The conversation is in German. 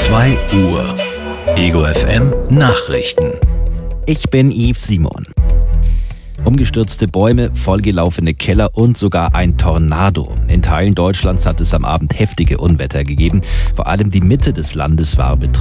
2 Uhr. Ego FM Nachrichten. Ich bin Yves Simon. Umgestürzte Bäume, vollgelaufene Keller und sogar ein Tornado. In Teilen Deutschlands hat es am Abend heftige Unwetter gegeben. Vor allem die Mitte des Landes war betroffen.